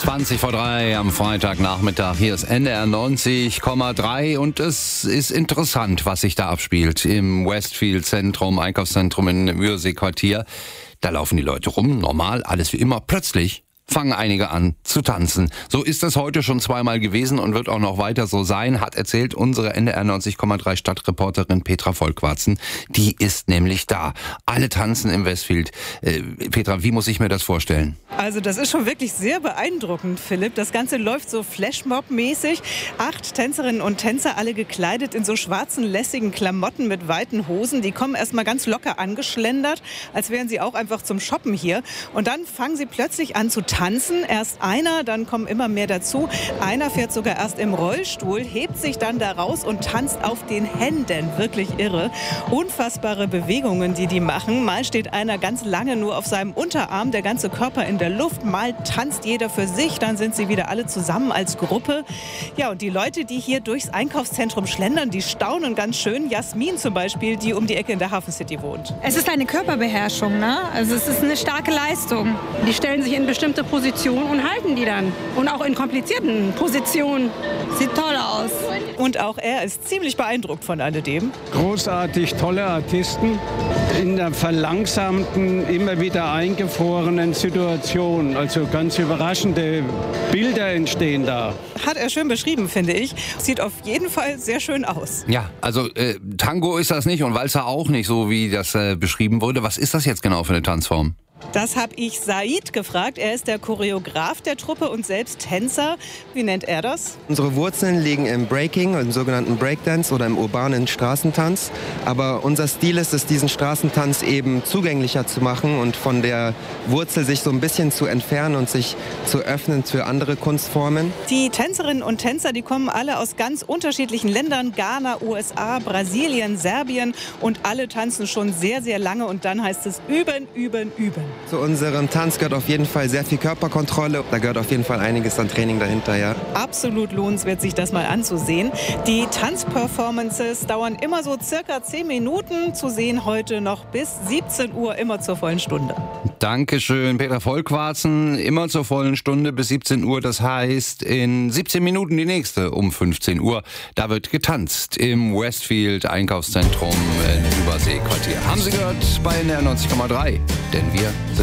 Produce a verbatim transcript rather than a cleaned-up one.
zwanzig vor drei am Freitagnachmittag. Hier ist N D R neunzig Komma drei und es ist interessant, was sich da abspielt im Westfield-Zentrum, Einkaufszentrum im Mührsee-Quartier. Da laufen die Leute rum, normal, alles wie immer. Plötzlich fangen einige an zu tanzen. So ist das heute schon zweimal gewesen und wird auch noch weiter so sein, hat erzählt unsere N D R neunzig Komma drei Stadtreporterin Petra Volkwarzen. Die ist nämlich da. Alle tanzen im Westfield. Äh, Petra, wie muss ich mir das vorstellen? Also das ist schon wirklich sehr beeindruckend, Philipp. Das Ganze läuft so Flashmob-mäßig. Acht Tänzerinnen und Tänzer, alle gekleidet in so schwarzen, lässigen Klamotten mit weiten Hosen. Die kommen erstmal ganz locker angeschlendert, als wären sie auch einfach zum Shoppen hier. Und dann fangen sie plötzlich an zu tanzen. Erst einer, dann kommen immer mehr dazu. Einer fährt sogar erst im Rollstuhl, hebt sich dann da raus und tanzt auf den Händen. Wirklich irre. Unfassbare Bewegungen, die die machen. Mal steht einer ganz lange nur auf seinem Unterarm, der ganze Körper in der Luft. Mal tanzt jeder für sich, dann sind sie wieder alle zusammen als Gruppe. Ja, und die Leute, die hier durchs Einkaufszentrum schlendern, die staunen ganz schön. Jasmin zum Beispiel, die um die Ecke in der Hafen City wohnt. Es ist eine Körperbeherrschung, ne? Also es ist eine starke Leistung. Die stellen sich in bestimmte Positionen und halten die dann. Und auch in komplizierten Positionen. Sieht toll aus. Und auch er ist ziemlich beeindruckt von alledem. Großartig tolle Artisten in der verlangsamten, immer wieder eingefrorenen Situation. Also ganz überraschende Bilder entstehen da. Hat er schön beschrieben, finde ich. Sieht auf jeden Fall sehr schön aus. Ja, also äh, Tango ist das nicht und Walzer auch nicht, so wie das äh, beschrieben wurde. Was ist das jetzt genau für eine Tanzform? Das habe ich Said gefragt. Er ist der Choreograf der Truppe und selbst Tänzer. Wie nennt er das? Unsere Wurzeln liegen im Breaking, im sogenannten Breakdance oder im urbanen Straßentanz. Aber unser Stil ist es, diesen Straßentanz eben zugänglicher zu machen und von der Wurzel sich so ein bisschen zu entfernen und sich zu öffnen für andere Kunstformen. Die Tänzerinnen und Tänzer, die kommen alle aus ganz unterschiedlichen Ländern. Ghana, U S A, Brasilien, Serbien. Und alle tanzen schon sehr, sehr lange. Und dann heißt es üben, üben, üben. Zu unserem Tanz gehört auf jeden Fall sehr viel Körperkontrolle. Da gehört auf jeden Fall einiges an Training dahinter, ja. Absolut lohnenswert, sich das mal anzusehen. Die Tanzperformances dauern immer so circa zehn Minuten. Zu sehen heute noch bis siebzehn Uhr, immer zur vollen Stunde. Dankeschön, Petra Volkwarzen. Immer zur vollen Stunde bis siebzehn Uhr. Das heißt, in siebzehn Minuten die nächste um fünfzehn Uhr. Da wird getanzt im Westfield Einkaufszentrum im Überseequartier. Haben Sie gehört bei N D R neunzig Komma drei? Denn wir sind